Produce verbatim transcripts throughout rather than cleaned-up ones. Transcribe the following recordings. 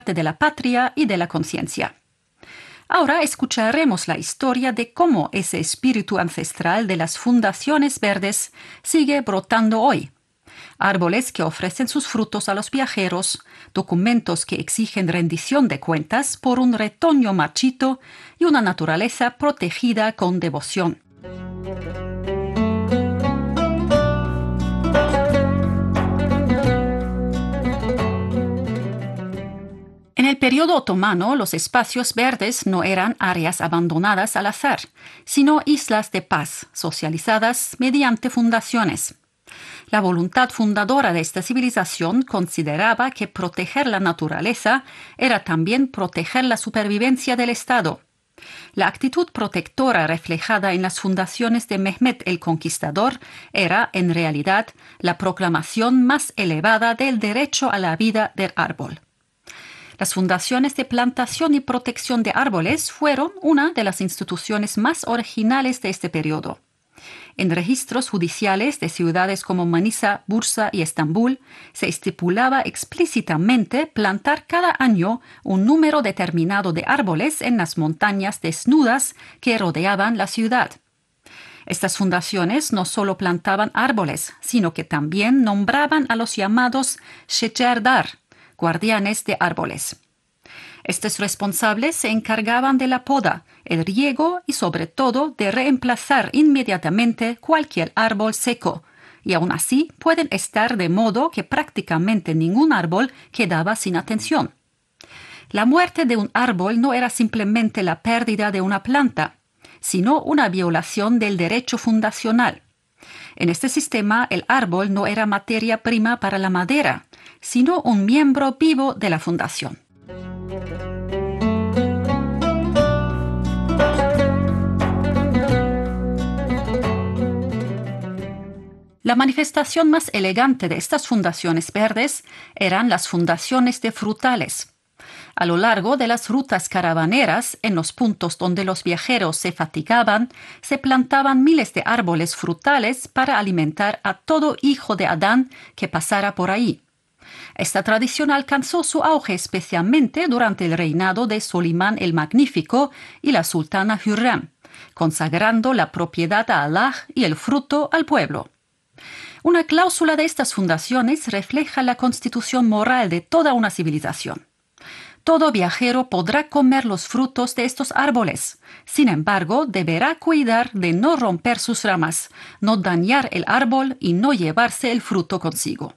de la patria y de la conciencia. Ahora escucharemos la historia de cómo ese espíritu ancestral de las fundaciones verdes sigue brotando hoy. Árboles que ofrecen sus frutos a los viajeros, documentos que exigen rendición de cuentas por un retoño marchito y una naturaleza protegida con devoción. En el periodo otomano, los espacios verdes no eran áreas abandonadas al azar, sino islas de paz, socializadas mediante fundaciones. La voluntad fundadora de esta civilización consideraba que proteger la naturaleza era también proteger la supervivencia del Estado. La actitud protectora reflejada en las fundaciones de Mehmet el Conquistador era, en realidad, la proclamación más elevada del derecho a la vida del árbol. Las fundaciones de plantación y protección de árboles fueron una de las instituciones más originales de este periodo. En registros judiciales de ciudades como Manisa, Bursa y Estambul, se estipulaba explícitamente plantar cada año un número determinado de árboles en las montañas desnudas que rodeaban la ciudad. Estas fundaciones no solo plantaban árboles, sino que también nombraban a los llamados Shecherdar, guardianes de árboles. Estos responsables se encargaban de la poda, el riego y sobre todo de reemplazar inmediatamente cualquier árbol seco, y aún así pueden estar de modo que prácticamente ningún árbol quedaba sin atención. La muerte de un árbol no era simplemente la pérdida de una planta, sino una violación del derecho fundacional. En este sistema, el árbol no era materia prima para la madera, sino un miembro vivo de la fundación. La manifestación más elegante de estas fundaciones verdes eran las fundaciones de frutales. A lo largo de las rutas caravaneras, en los puntos donde los viajeros se fatigaban, se plantaban miles de árboles frutales para alimentar a todo hijo de Adán que pasara por ahí. Esta tradición alcanzó su auge especialmente durante el reinado de Solimán el Magnífico y la sultana Hürrem, consagrando la propiedad a Allah y el fruto al pueblo. Una cláusula de estas fundaciones refleja la constitución moral de toda una civilización. Todo viajero podrá comer los frutos de estos árboles. Sin embargo, deberá cuidar de no romper sus ramas, no dañar el árbol y no llevarse el fruto consigo.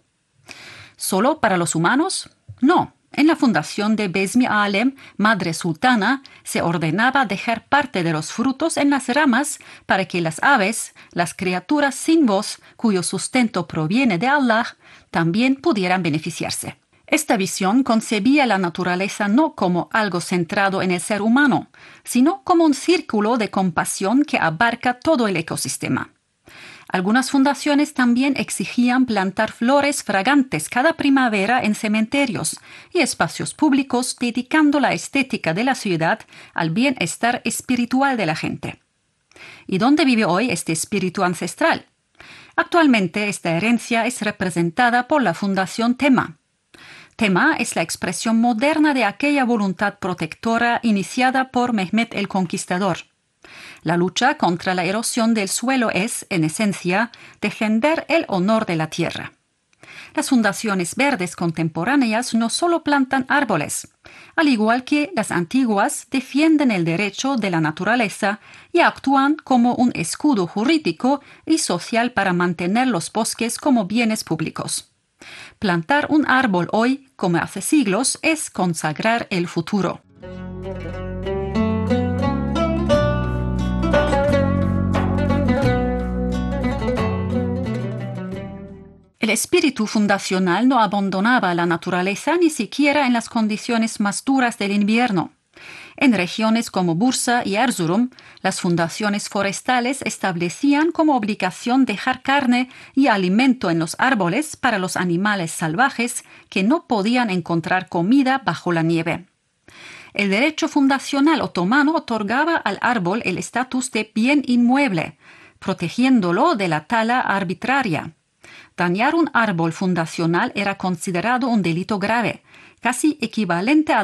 ¿Solo para los humanos? No. En la fundación de Bezmi Alem, madre sultana, se ordenaba dejar parte de los frutos en las ramas para que las aves, las criaturas sin voz, cuyo sustento proviene de Allah, también pudieran beneficiarse. Esta visión concebía la naturaleza no como algo centrado en el ser humano, sino como un círculo de compasión que abarca todo el ecosistema. Algunas fundaciones también exigían plantar flores fragantes cada primavera en cementerios y espacios públicos, dedicando la estética de la ciudad al bienestar espiritual de la gente. ¿Y dónde vive hoy este espíritu ancestral? Actualmente esta herencia es representada por la Fundación Tema. Tema es la expresión moderna de aquella voluntad protectora iniciada por Mehmet el Conquistador. La lucha contra la erosión del suelo es, en esencia, defender el honor de la tierra. Las fundaciones verdes contemporáneas no solo plantan árboles, al igual que las antiguas defienden el derecho de la naturaleza y actúan como un escudo jurídico y social para mantener los bosques como bienes públicos. Plantar un árbol hoy, como hace siglos, es consagrar el futuro. El espíritu fundacional no abandonaba la naturaleza ni siquiera en las condiciones más duras del invierno. En regiones como Bursa y Erzurum, las fundaciones forestales establecían como obligación dejar carne y alimento en los árboles para los animales salvajes que no podían encontrar comida bajo la nieve. El derecho fundacional otomano otorgaba al árbol el estatus de bien inmueble, protegiéndolo de la tala arbitraria. Dañar un árbol fundacional era considerado un delito grave, casi equivalente a